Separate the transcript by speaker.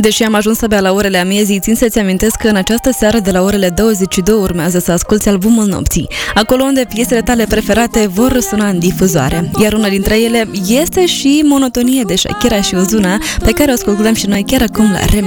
Speaker 1: Deși am ajuns abia la orele amiezii, țin să-ți amintesc că în această seară de la orele 22 urmează să asculți albumul nopții, acolo unde piesele tale preferate vor răsuna în difuzoare. Iar una dintre ele este și Monotonie de Shakira și Ozuna, pe care o ascultăm și noi chiar acum la